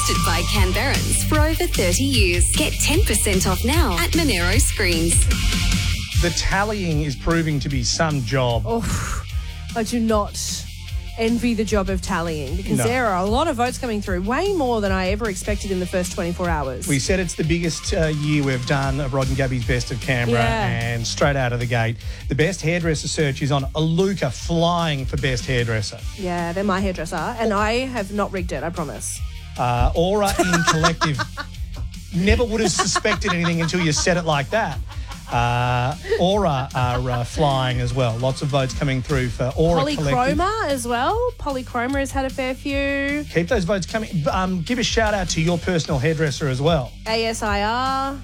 Trusted by Canberrans for over 30 years. Get 10% off now at Monero Screens. The tallying is proving to be some job. Oh, I do not envy the job of tallying because there are a lot of votes coming through, way more than I ever expected in the first 24 hours. We said it's the biggest year we've done of Rod and Gabby's Best of Canberra, and straight out of the gate, the best hairdresser search is on Aluka, flying for best hairdresser. Yeah, they're my hairdresser, and I have not rigged it, I promise. Aura in Collective. Never would have suspected anything until you said it like that. Aura are flying as well. Lots of votes coming through for Aura Collective. Polychroma as well. Polychroma has had a fair few. Keep those votes coming. Give a shout out to your personal hairdresser as well. ASIR.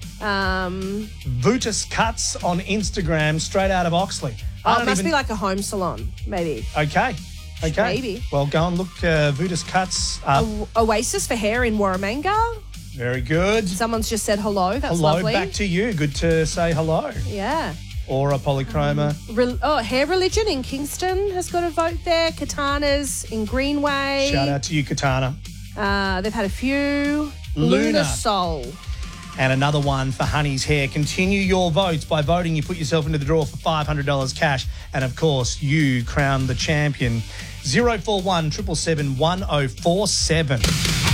Vutus Cuts on Instagram, straight out of Oxley. It must be like a home salon, maybe. Okay. Maybe. Well, go and look Vutus Cuts up. Oasis for Hair in Warramanga. Very good. Someone's just said hello. That's lovely. Hello, back to you. Good to say hello. Yeah. Aura Polychroma. Hair Religion in Kingston has got a vote there. Katana's in Greenway. Shout out to you, Katana. They've had a few. Luna Soul. And another one for Honey's Hair. Continue your votes. By voting, you put yourself into the draw for $500 cash. And, of course, you crown the champion. 041 777 1047.